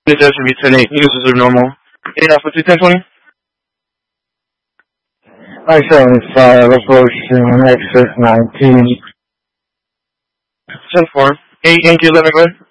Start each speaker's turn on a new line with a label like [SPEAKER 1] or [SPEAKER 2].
[SPEAKER 1] This should be 10-8. Uses are normal. 8 Alpha 21020.
[SPEAKER 2] I-75, approaching exit 19.
[SPEAKER 1] 10-4. 8 Yankee 11, go ahead.